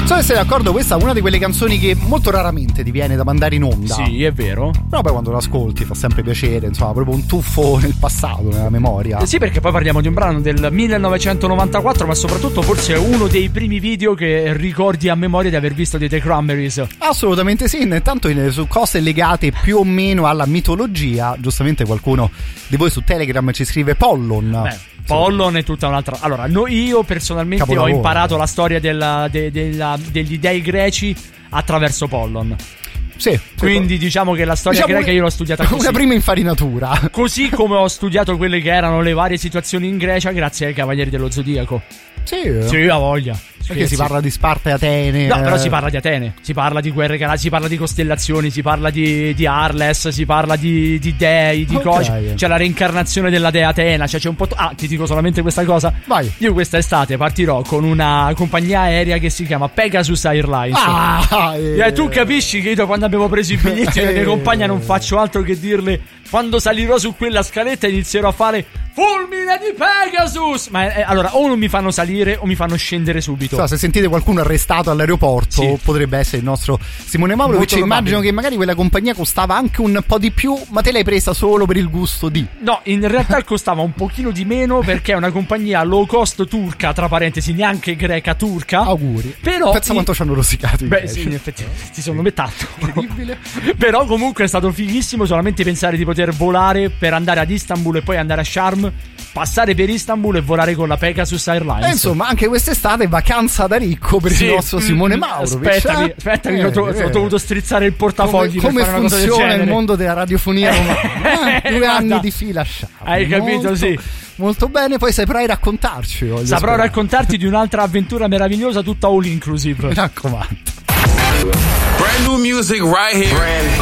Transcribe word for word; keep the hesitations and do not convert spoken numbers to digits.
So se sei d'accordo, questa è una di quelle canzoni che molto raramente ti viene da mandare in onda. Sì, è vero. Però poi quando l'ascolti fa sempre piacere, insomma, proprio un tuffo nel passato, nella memoria. Eh sì, perché poi parliamo di un brano del millenovecentonovantaquattro, ma soprattutto forse è uno dei primi video che ricordi a memoria di aver visto di The Cranberries. Assolutamente sì, intanto su cose legate più o meno alla mitologia, giustamente qualcuno di voi su Telegram ci scrive Pollon. Beh, Pollon è tutta un'altra. Allora, no, io personalmente Capolavoro. ho imparato la storia della, de, della, degli dei greci attraverso Pollon. Sì, quindi diciamo che la storia diciamo greca io l'ho studiata così. Una prima infarinatura. Così come ho studiato quelle che erano le varie situazioni in Grecia grazie ai Cavalieri dello Zodiaco. Sì, sì, ha voglia. Perché si parla di Sparta e Atene. No, però si parla di Atene, si parla di guerre galattiche, si parla di costellazioni, si parla di, di Arles, si parla di, di dei, di okay. cose. C'è la reincarnazione della dea Atena, cioè c'è un po'. To- ah, ti dico solamente questa cosa. Vai. Io questa estate partirò con una compagnia aerea che si chiama Pegasus Airlines. Ah, eh. E tu capisci che io quando abbiamo preso i biglietti la mia compagna non faccio altro che dirle: quando salirò su quella scaletta inizierò a fare fulmine di Pegasus. Ma eh, allora o non mi fanno salire o mi fanno scendere subito. So, se sentite qualcuno arrestato all'aeroporto, sì, potrebbe essere il nostro Simone Maurovic. Immagino che magari quella compagnia costava anche un po' di più, ma te l'hai presa solo per il gusto di. No, in realtà costava un pochino di meno perché è una compagnia low cost turca, tra parentesi, neanche greca, turca. Auguri. Però pensa quanto ci hanno rosicato. Beh, sì, in effetti ti sono mettato. Incredibile. Però comunque è stato fighissimo solamente pensare di poter volare per andare ad Istanbul e poi andare a Sharm, passare per Istanbul e volare con la Pegasus Airlines. E insomma, anche quest'estate vacanza da ricco per sì. il nostro Simone Maurovic. Aspettami, eh? aspettami, eh, ho, to- eh. ho dovuto strizzare il portafogli. Come, per come fare una cosa del funziona genere. il mondo della radiofonia romana? Eh, due anni di fila a Sharm. Hai capito, molto, sì. Molto bene, poi saprai raccontarci. Saprò sperare. raccontarti di un'altra avventura meravigliosa, tutta all inclusive. Mi raccomando. Brand new music right here. Brand